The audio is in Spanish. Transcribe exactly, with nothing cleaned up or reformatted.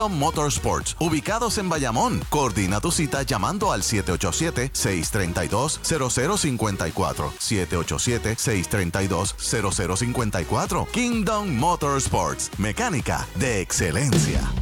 Motorsports, ubicados en Bayamón. Coordina tu cita llamando al siete ocho siete, seis tres dos, cero cero cinco cuatro. siete ocho siete, seis tres dos, cero cero cinco cuatro. Kingdom Motorsports, mecánica de excelencia.